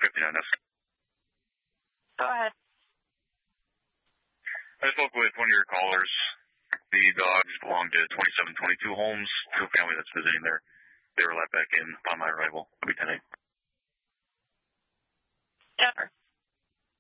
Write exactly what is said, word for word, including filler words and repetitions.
fifty-nine S. Go ahead. I spoke with one of your callers. The dogs belong to twenty-seven twenty-two Holmes, to a family that's visiting there. They were let back in upon my arrival. I'll be ten eight. Jennifer.